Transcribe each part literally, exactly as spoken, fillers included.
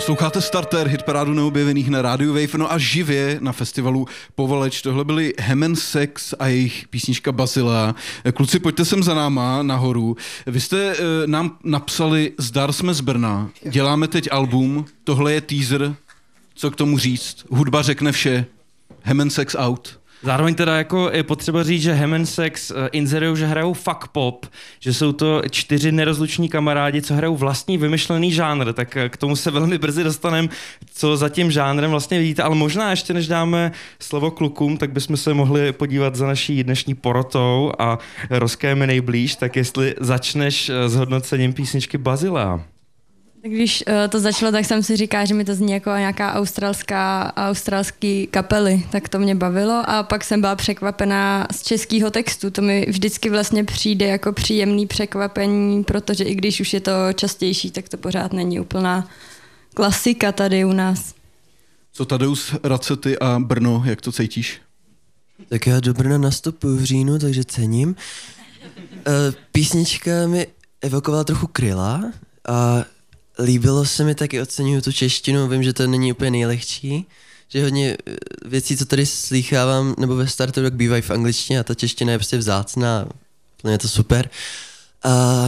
Posloucháte Starter, hitparádu neobjevených na rádiu Wave, no a živě na festivalu Povaleč. Tohle byli Hemen Sex a jejich písnička Bazila. Kluci, pojďte sem za náma nahoru. Vy jste e, nám napsali Zdar, jsme z Brna, děláme teď album, tohle je teaser, co k tomu říct? Hudba řekne vše, Hemen Sex out. Zároveň teda jako je potřeba říct, že Hemen Sex inzerujou, že hrajou fuck pop, že jsou to čtyři nerozluční kamarádi, co hrajou vlastní vymyšlený žánr, tak k tomu se velmi brzy dostaneme, co za tím žánrem vlastně vidíte, ale možná ještě než dáme slovo klukům, tak bychom se mohli podívat za naší dnešní porotou a rozkéme nejblíž, tak jestli začneš s hodnocením písničky Bazila. Když uh, to začalo, tak jsem si říkala, že mi to zní jako nějaká australská, australský kapely, tak to mě bavilo a pak jsem byla překvapená z českého textu. To mi vždycky vlastně přijde jako příjemný překvapení, protože i když už je to častější, tak to pořád není úplná klasika tady u nás. Co Tadeusz Racety a Brno, jak to cítíš? Tak já do Brna nastupuju v říjnu, takže cením. Uh, písnička mi evokovala trochu Kryla a líbilo se mi, taky oceňuju tu češtinu, vím, že to není úplně nejlehčí, že hodně věcí, co tady slýchávám, nebo ve startu, tak bývají v angličtině a ta čeština je prostě vzácná, je to super. A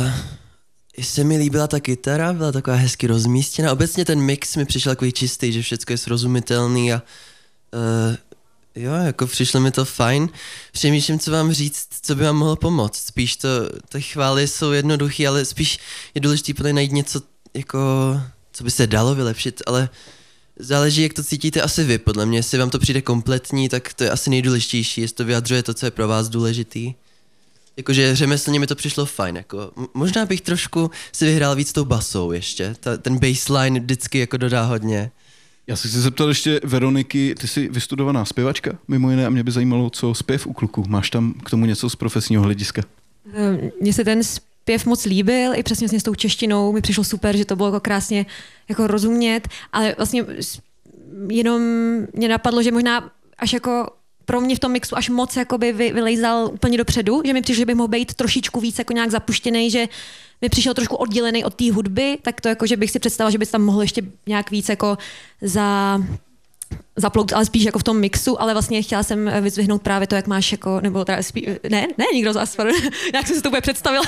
se mi líbila ta kytara, byla taková hezky rozmístěna, obecně ten mix mi přišel takový čistý, že všechno je srozumitelný a uh, jo, jako přišlo mi to fajn. Přemýšlím, co vám říct, co by vám mohlo pomoct. Spíš to, ty chvály jsou jednoduchý, ale spíš je důležité podle najít něco, jako, co by se dalo vylepšit, ale záleží, jak to cítíte asi vy, podle mě. Jestli vám to přijde kompletní, tak to je asi nejdůležitější, jestli to vyjadřuje to, co je pro vás důležitý. Jakože řemeslně mi to přišlo fajn, jako, možná bych trošku si vyhrál víc tou basou ještě, Ta, ten bassline vždycky jako dodá hodně. Já se chci zeptat ještě Veroniky, ty jsi vystudovaná zpěvačka, mimo jiné, a mě by zajímalo, co zpěv u kluků. Máš tam k tomu něco z profesního hlediska? Mně se ten zpěv moc líbil, i přesně vlastně s tou češtinou mi přišlo super, že to bylo jako krásně jako rozumět, ale vlastně jenom mě napadlo, že možná až jako pro mě v tom mixu až moc jakoby vy, vylejzal úplně dopředu, že mi přišlo, že by mohl být trošičku víc jako nějak zapuštěný, že mi přišel trošku oddělený od té hudby, tak to jako, že bych si představila, že by tam mohl ještě nějak víc jako za... zaplout, ale spíš jako v tom mixu, ale vlastně chtěla jsem vyzvihnout právě to, jak máš jako, nebo teda spíš, ne, ne, nikdo z vás, jak jsem si to úplně představila,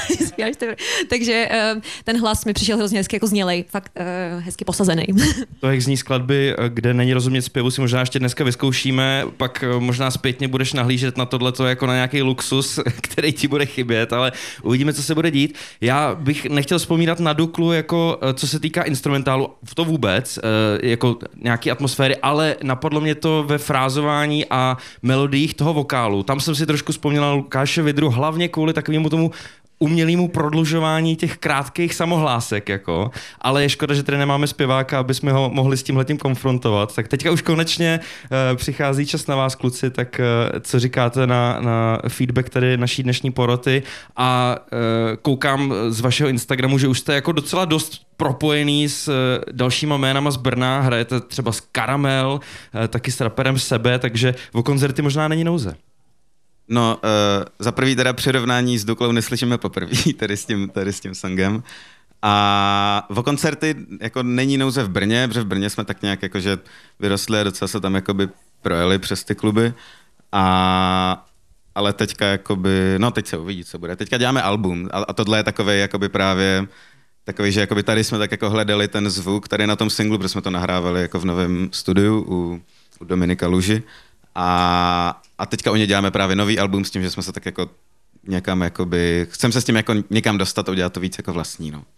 takže ten hlas mi přišel hrozně hezky jako znělej, fakt hezky posazený. To, jak zní skladby, kde není rozumět zpěvu, si možná ještě dneska vyzkoušíme, pak možná zpětně budeš nahlížet na tohleto jako na nějaký luxus, který ti bude chybět, ale uvidíme, co se bude dít. Já bych nechtěl vzpomínat na Duklu, jako co se týká instrumentálu, to vůbec, jako nějaký atmosféry, ale napadlo mě to ve frázování a melodiích toho vokálu. Tam jsem si trošku vzpomněla na Lukáše Vidru, hlavně kvůli takovému tomu umělému prodlužování těch krátkých samohlásek, jako. Ale je škoda, že tady nemáme zpěváka, aby jsme ho mohli s tímhletím konfrontovat. Tak teďka už konečně uh, přichází čas na vás, kluci, tak uh, co říkáte na, na feedback tady naší dnešní poroty a uh, koukám z vašeho Instagramu, že už jste jako docela dost propojený s uh, dalšíma jménama z Brna, hrajete třeba s Karamel, uh, taky s raperem Sebe, takže o koncerty možná není nouze. No, uh, za prvý teda přirovnání s Duklou neslyšíme poprvé, tady s tím, tady s tím songem. A o koncerty jako není nouze v Brně, protože v Brně jsme tak nějak jakože vyrostli a docela se tam jakoby projeli přes ty kluby. A, ale teďka jakoby, no teď se uvidí, co bude. Teďka děláme album a, a tohle je takovej jakoby právě takový, že jakoby tady jsme tak jako hledali ten zvuk tady na tom singlu, protože jsme to nahrávali jako v novém studiu u, u Dominika Luži. A, a teďka o ně děláme právě nový album s tím, že jsme se tak jako někam jakoby, chceme se s tím jako někam dostat a udělat to víc jako vlastní, no.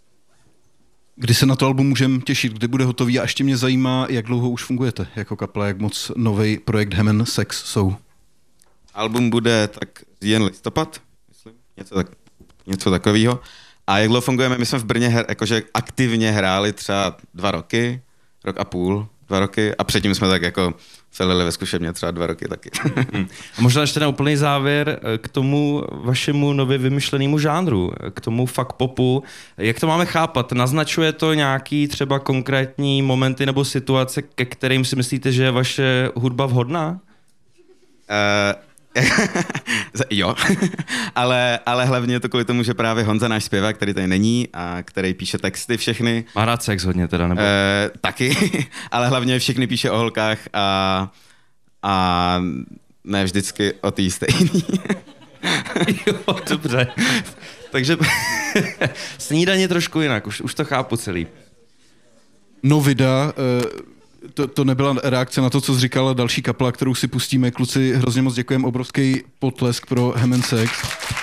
Kdy se na to album můžeme těšit, kdy bude hotový a ještě mě zajímá, jak dlouho už fungujete jako kapela, jak moc nový projekt Hemen Sex jsou. Album bude tak jen listopad, myslím, něco, tak, něco takového. A jak dlouho fungujeme, my jsme v Brně her, jakože aktivně hráli třeba dva roky, rok a půl, dva roky a předtím jsme tak jako celili ve zkušebně třeba dva roky taky. A možná ještě na úplný závěr k tomu vašemu nově vymyšlenému žánru, k tomu fuck popu. Jak to máme chápat? Naznačuje to nějaký třeba konkrétní momenty nebo situace, ke kterým si myslíte, že je vaše hudba vhodná? Uh, Jo, ale, ale hlavně je to kvůli tomu, že právě Honza, náš zpěvák, který tady není a který píše texty všechny. Má rád sex hodně teda, nebo? E, taky, ale hlavně všechny píše o holkách a, a ne vždycky o tý stejný. Jo, dobře. Takže snídaně trošku jinak, už, už to chápu celý. Novida, to, to nebyla reakce na to, co jsi říkala další kapela, kterou si pustíme. Kluci, hrozně moc děkujeme, obrovský potlesk pro Hem and Sex.